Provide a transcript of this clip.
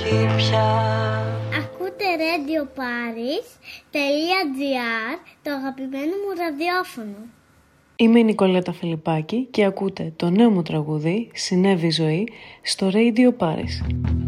πια. Ακούτε radioparis.gr, το αγαπημένο μου ραδιόφωνο. Είμαι η Νικολέτα Φιλιππάκη και ακούτε το νέο μου τραγούδι «Συνέβη ζωή» στο Radio Paris.